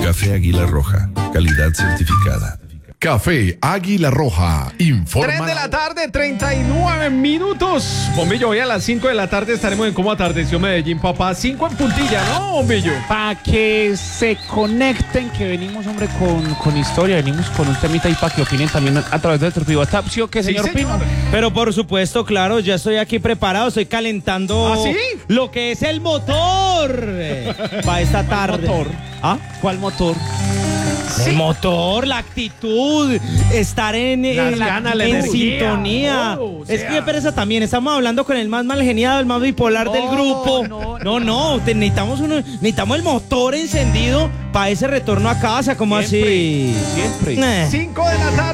Café Águila Roja, calidad certificada. Café Águila Roja, informa. 3 de la tarde, 39 minutos. Bombillo, hoy a las 5 de la tarde estaremos en Cómo Atardeció Medellín, papá. 5 en puntilla, ¿no, Bombillo? Para que se conecten, que venimos, hombre, con historia, venimos con un temita y para que opinen también a través de nuestro WhatsApp, ¿sí o qué, señor Pino? Pero por supuesto, claro, ya estoy aquí preparado, estoy calentando ¿Ah, sí? lo que es el motor para esta tarde. motor? ¿Ah? ¿Cuál motor? Sí. El motor, la actitud, estar en ganas, la en energía. sintonía. Oh, Es que pereza también, estamos hablando con el más mal geniado, el más bipolar del grupo. Necesitamos el motor encendido para ese retorno a casa, como Siempre, así. Siempre. 5 de la tarde.